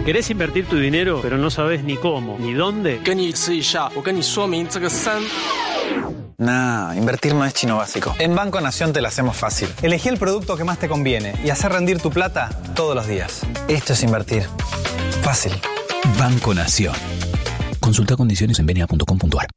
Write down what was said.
¿Querés invertir tu dinero, pero no sabes ni cómo, ni dónde? Nah, invertir no es chino básico. En Banco Nación te la hacemos fácil. Elegí el producto que más te conviene y hacer rendir tu plata todos los días. Esto es invertir. Fácil. Banco Nación. Consulta condiciones en bna.com.ar.